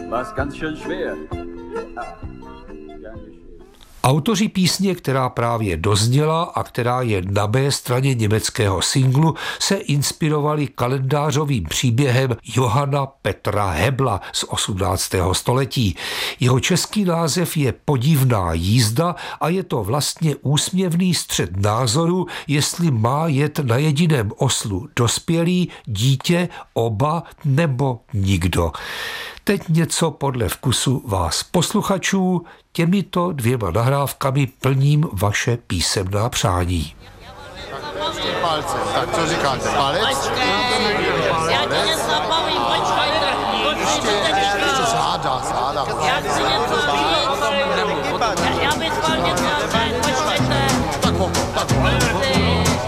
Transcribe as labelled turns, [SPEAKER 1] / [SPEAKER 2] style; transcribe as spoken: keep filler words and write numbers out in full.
[SPEAKER 1] war's ganz schön schwer.
[SPEAKER 2] Autoři písně, která právě dozněla a která je na B straně německého singlu, se inspirovali kalendářovým příběhem Johanna Petra Hebla z osmnáctého století. Jeho český název je Podivná jízda a je to vlastně úsměvný střet názoru, jestli má jet na jediném oslu dospělý, dítě, oba nebo nikdo. Teď něco podle vkusu vás posluchačů, těmito dvěma nahrávkami plním vaše písemná přání.
[SPEAKER 3] Palcem. Tak co říkáte? Palec?
[SPEAKER 4] Já ti něco povím, počkej.
[SPEAKER 3] Ještě, ještě záda, záda.
[SPEAKER 4] Já chci něco říct. Já bych chtěl něco říct, počkejte.
[SPEAKER 3] Tak pokoj, tak pokoj.